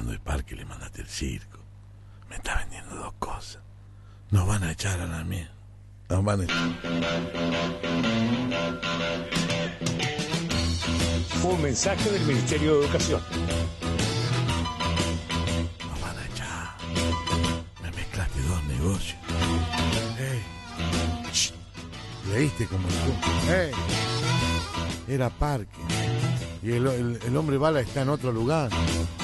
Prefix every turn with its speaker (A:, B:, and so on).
A: hablando de parque, le mandaste el circo. Me está vendiendo dos cosas. Nos van a echar a la mierda. Nos van a echar.
B: Un mensaje del Ministerio de Educación.
A: Nos van a echar. Me mezclaste dos negocios. Hey. Leíste como tú. Hey. Era parque. Y el hombre bala está en otro lugar.